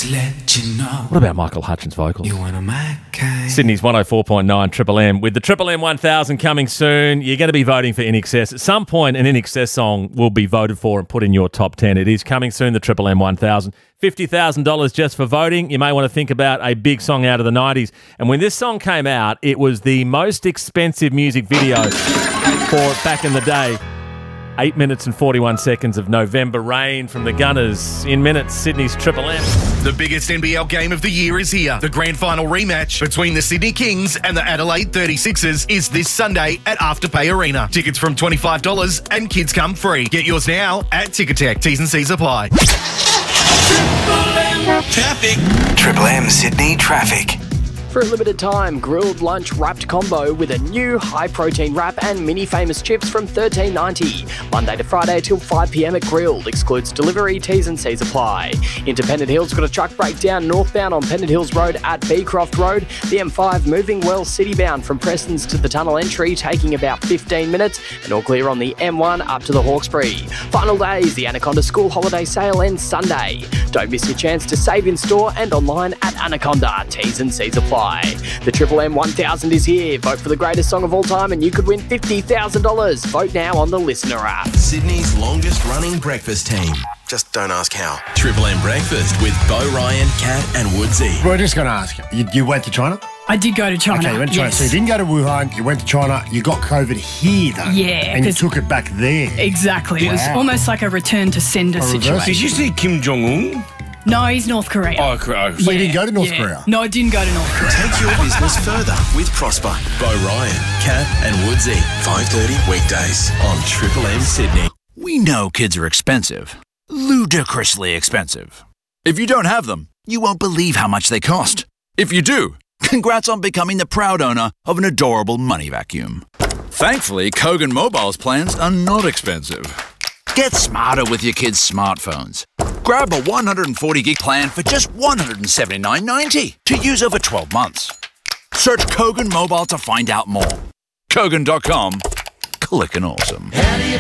just let you know. What about Michael Hutchins' vocals? You one of my kind. Sydney's 104.9 Triple M. With the Triple M 1000 coming soon, you're going to be voting for INXS. At some point, an INXS song will be voted for and put in your top 10. It is coming soon, the Triple M 1000. $50,000 just for voting. You may want to think about a big song out of the 90s. And when this song came out, it was the most expensive music video for it back in the day. 8 minutes and 41 seconds of November Rain from the Gunners. In minutes, Sydney's Triple M. The biggest NBL game of the year is here. The grand final rematch between the Sydney Kings and the Adelaide 36ers is this Sunday at Afterpay Arena. Tickets from $25 and kids come free. Get yours now at Ticketek. T's and C's apply. Triple M traffic. Triple M Sydney traffic. For a limited time, grilled lunch wrapped combo with a new high-protein wrap and mini famous chips from $13.90. Monday to Friday till 5 p.m. at Grilled. Excludes delivery, T's and C's apply. Into Pennant Hills, got a truck breakdown northbound on Pennant Hills Road at Beecroft Road. The M5 moving well citybound from Prestons to the tunnel entry, taking about 15 minutes. And all clear on the M1 up to the Hawkesbury. Final days, the Anaconda School Holiday Sale ends Sunday. Don't miss your chance to save in store and online at Anaconda. T's and C's apply. The Triple M 1000 is here. Vote for the greatest song of all time and you could win $50,000. Vote now on the Listener app. Sydney's longest running breakfast team. Just don't ask how. Triple M Breakfast with Bo Ryan, Kat and Woodsy. We're just going to ask you. You went to China? I did go to China. Okay, you went to China. Yes. So you didn't go to Wuhan, you went to China, you got COVID here though. Yeah, And you 'cause- took it back there. Exactly. It was Wow. almost like a return to sender reverse. situation. Did you see Kim Jong-un? No, he's North Korea. Oh, So you didn't go to North Korea? No, I didn't go to North Korea. Take your business further with Prosper. Bo Ryan, Kat and Woodsy. 5:30 weekdays on Triple M Sydney. We know kids are expensive. Ludicrously expensive. If you don't have them, you won't believe how much they cost. If you do, congrats on becoming the proud owner of an adorable money vacuum. Thankfully, Kogan Mobile's plans are not expensive. Get smarter with your kids' smartphones. Grab a 140 gig plan for just $179.90 to use over 12 months. Search Kogan Mobile to find out more. Kogan.com. Clickin' awesome.